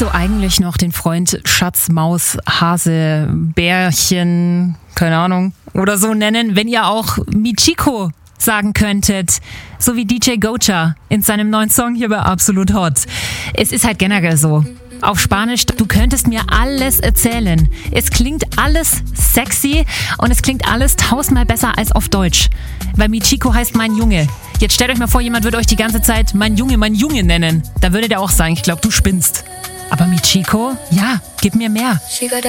du eigentlich noch den Freund Schatz, Maus, Hase, Bärchen, keine Ahnung, oder so nennen, wenn ihr auch Michiko sagen könntet, so wie DJ Gocha in seinem neuen Song hier bei Absolut Hot. Es ist halt generell so. Auf Spanisch, du könntest mir alles erzählen. Es klingt alles sexy und es klingt alles 1000-mal besser als auf Deutsch. Weil Michiko heißt mein Junge. Jetzt stellt euch mal vor, jemand würde euch die ganze Zeit mein Junge nennen. Da würdet ihr auch sagen, ich glaube, du spinnst. Aber Michiko, ja, gib mir mehr.